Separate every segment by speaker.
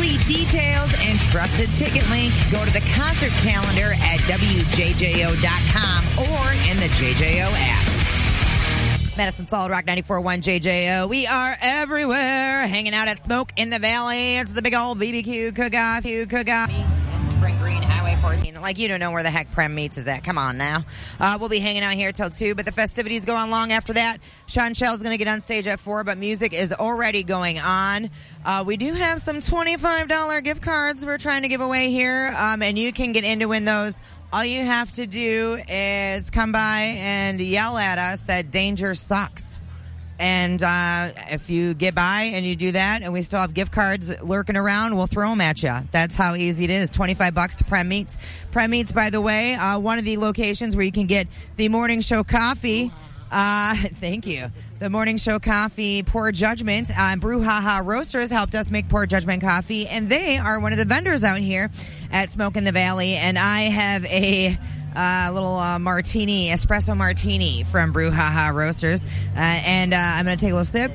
Speaker 1: complete details and trusted ticket link, go to the concert calendar at WJJO.com or in the JJO app. Madison Solid Rock 94.1 JJO. We are everywhere, hanging out at Smoke in the Valley. It's the big old BBQ cook-off. Meats in Spring Green, Highway 14. Like, you don't know where the heck Prem Meats is at. Come on now. We'll be hanging out here till 2, but the festivities go on long after that. Sean Shell's going to get on stage at 4, but music is already going on. We do have some $25 gift cards we're trying to give away here, and you can get in to win those. All you have to do is come by and yell at us that danger sucks. And if you get by and you do that and we still have gift cards lurking around, we'll throw them at you. That's how easy it is. $25 to Prem Meats. Prem Meats, by the way, one of the locations where you can get the Morning Show coffee. Thank you. The Morning Show coffee, Poor Judgment. Brouhaha Roasters helped us make Poor Judgment coffee, and they are one of the vendors out here at Smoke in the Valley. And I have a little martini, espresso martini from Brouhaha Roasters. And I'm going to take a little sip.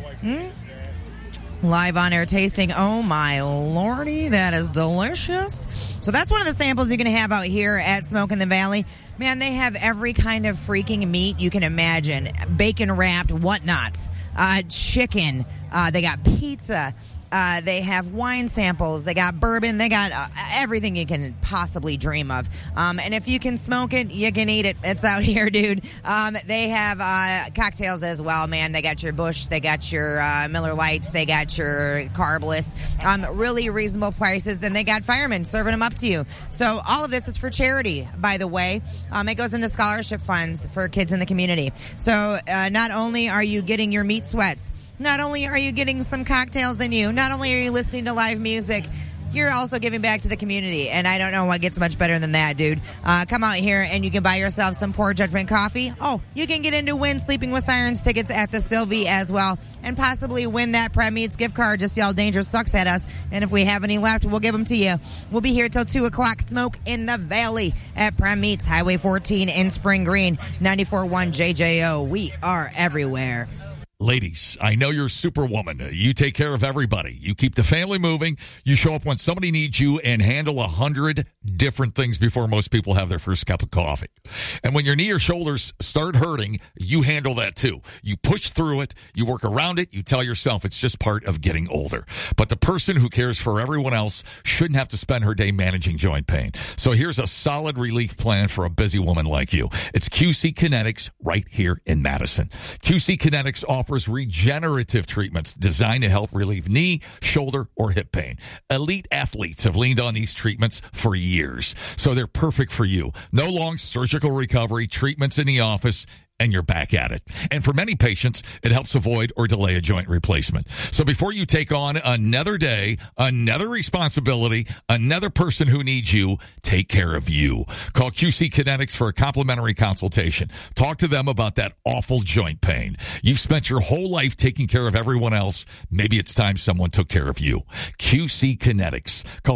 Speaker 1: Live on air tasting. Oh, my lordy, that is delicious. So that's one of the samples you can have out here at Smoke in the Valley. Man, they have every kind of freaking meat you can imagine. Bacon wrapped, whatnots, chicken. They got pizza. They have wine samples. They got bourbon. They got everything you can possibly dream of. And if you can smoke it, you can eat it. It's out here, dude. They have cocktails as well, man. They got your Busch. They got your Miller Lights. They got your Carbless. Really reasonable prices. Then they got firemen serving them up to you. So all of this is for charity, by the way. It goes into scholarship funds for kids in the community. So not only are you getting your meat sweats, not only are you getting some cocktails in you, not only are you listening to live music, you're also giving back to the community. And I don't know what gets much better than that, dude. Come out here and you can buy yourself some Poor Judgment coffee. Oh, you can get into win Sleeping with Sirens tickets at the Sylvie as well. And possibly win that Prem Meats gift card. Just yell danger sucks at us. And if we have any left, we'll give them to you. We'll be here till 2 o'clock. Smoke in the Valley at Prem Meats, Highway 14 in Spring Green, 94.1 JJO. We are everywhere.
Speaker 2: Ladies, I know you're Superwoman. You take care of everybody. You keep the family moving. You show up when somebody needs you and handle 100 different things before most people have their first cup of coffee. And when your knee or shoulders start hurting, you handle that too. You push through it. You work around it. You tell yourself it's just part of getting older. But the person who cares for everyone else shouldn't have to spend her day managing joint pain. So here's a solid relief plan for a busy woman like you. It's QC Kinetics right here in Madison. QC Kinetics offers regenerative treatments designed to help relieve knee, shoulder, or hip pain. Elite athletes have leaned on these treatments for years, so they're perfect for you. No long surgical recovery, treatments in the office, and you're back at it. And for many patients, it helps avoid or delay a joint replacement. So before you take on another day, another responsibility, another person who needs you, take care of you. Call QC Kinetics for a complimentary consultation. Talk to them about that awful joint pain. You've spent your whole life taking care of everyone else. Maybe it's time someone took care of you. QC Kinetics. Call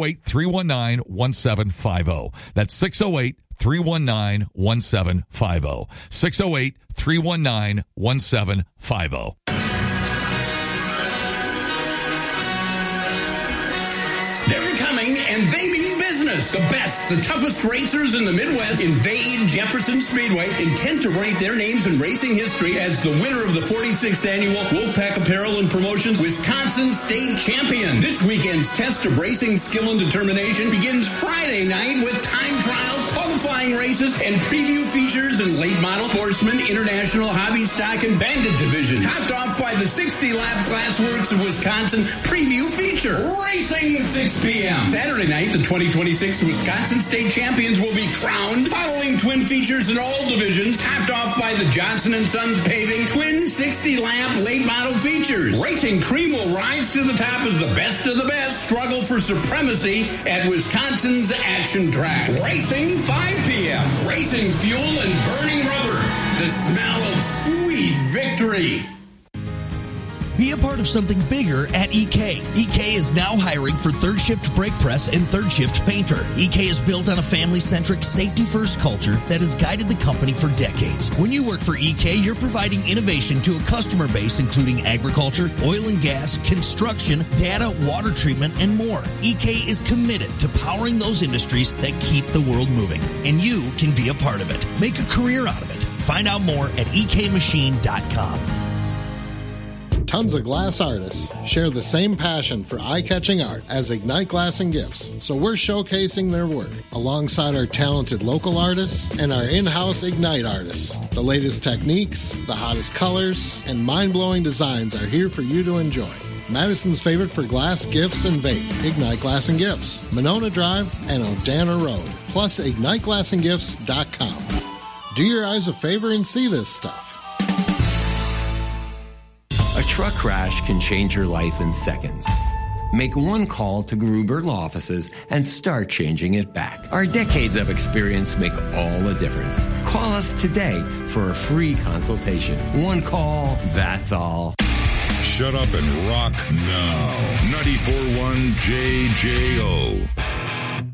Speaker 2: 608-319-1750. That's 608-319-1750. 608-319-1750.
Speaker 3: They're coming, and they mean business. The best, the toughest racers in the Midwest invade Jefferson Speedway, intent to write their names in racing history as the winner of the 46th annual Wolfpack Apparel and Promotions Wisconsin State Champion. This weekend's test of racing skill and determination begins Friday night with time trials, qualifying races, and preview features in late model, horseman, international, hobby, stock, and bandit divisions. Topped off by the 60-lap Glassworks of Wisconsin preview feature. Racing 6 p.m. Saturday night, the 2026 Wisconsin State Champions will be crowned following twin features in all divisions, topped off by the Johnson & Sons Paving twin 60-lap late model features. Racing Cream will rise to the top as the best of the best struggle for supremacy at Wisconsin's action track. Racing 5 p.m. Racing fuel and burning rubber. The smell of sweet victory.
Speaker 4: Be a part of something bigger at EK. EK is now hiring for third shift brake press and third shift painter. EK is built on a family-centric, safety-first culture that has guided the company for decades. When you work for EK, you're providing innovation to a customer base including agriculture, oil and gas, construction, data, water treatment, and more. EK is committed to powering those industries that keep the world moving, and you can be a part of it. Make a career out of it. Find out more at ekmachine.com.
Speaker 5: Tons of glass artists share the same passion for eye-catching art as Ignite Glass and Gifts, so we're showcasing their work alongside our talented local artists and our in-house Ignite artists. The latest techniques, the hottest colors, and mind-blowing designs are here for you to enjoy. Madison's favorite for glass, gifts, and vape, Ignite Glass and Gifts, Monona Drive and Odana Road, plus IgniteGlassandGifts.com. Do your eyes a favor and see this stuff.
Speaker 6: A truck crash can change your life in seconds. Make one call to Gruber Law Offices and start changing it back. Our decades of experience make all the difference. Call us today for a free consultation. One call, that's all.
Speaker 7: Shut up and rock now. 94.1 JJO.